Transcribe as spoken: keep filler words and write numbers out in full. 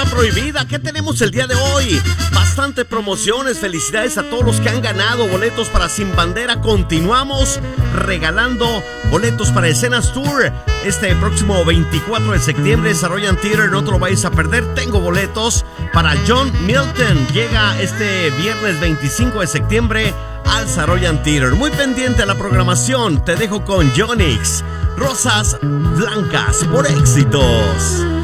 Prohibida. ¿Qué tenemos el día de hoy? Bastante promociones. Felicidades a todos los que han ganado boletos para Sin Bandera. Continuamos regalando boletos para Escenas Tour este próximo veinticuatro de septiembre. Desarrollan Theater, no te lo vais a perder. Tengo boletos para John Milton. Llega este viernes veinticinco de septiembre al Saroyan Theater. Muy pendiente a la programación. Te dejo con Jonix. Rosas blancas por Éxitos.